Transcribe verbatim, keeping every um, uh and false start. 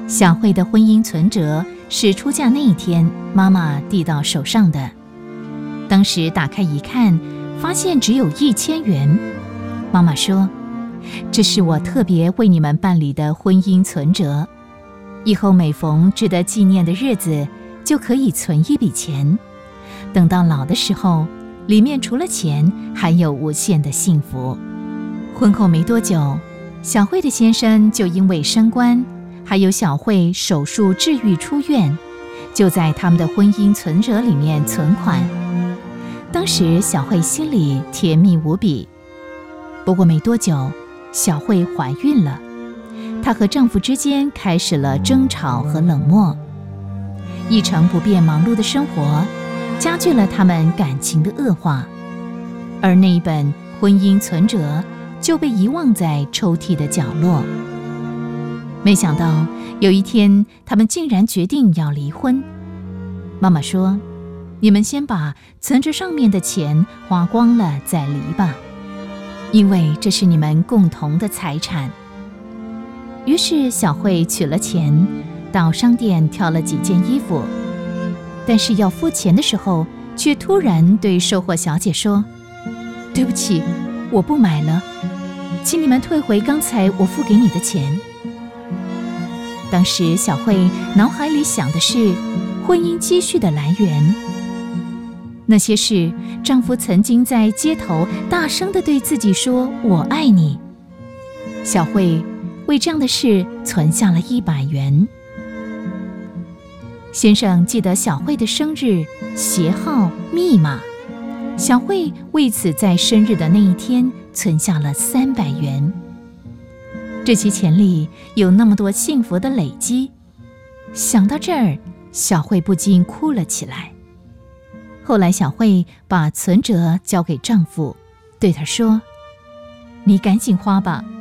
小慧的婚姻存折是出嫁那一天妈妈递到手上的，当时打开一看，发现只有一千元。妈妈说，这是我特别为你们办理的婚姻存折，以后每逢值得纪念的日子就可以存一笔钱，等到老的时候，里面除了钱还有无限的幸福。婚后没多久，小慧的先生就因为升官，还有小慧手术治愈出院，就在他们的婚姻存折里面存款。当时小慧心里甜蜜无比。不过没多久，小慧怀孕了，她和丈夫之间开始了争吵和冷漠，一成不变忙碌的生活加剧了他们感情的恶化，而那一本婚姻存折就被遗忘在抽屉的角落。没想到有一天，他们竟然决定要离婚。妈妈说，你们先把存折上面的钱花光了再离吧，因为这是你们共同的财产。于是小慧取了钱，到商店挑了几件衣服，但是要付钱的时候，却突然对售货小姐说，对不起，我不买了，请你们退回刚才我付给你的钱。当时小慧脑海里想的是婚姻积蓄的来源，那些是丈夫曾经在街头大声地对自己说我爱你。小慧为这样的事存下了一百元。先生记得小慧的生日、鞋号、密码，小慧为此在生日的那一天存下了三百元。这些钱里有那么多幸福的累积，想到这儿，小慧不禁哭了起来。后来小慧把存折交给丈夫，对他说，你赶紧花吧，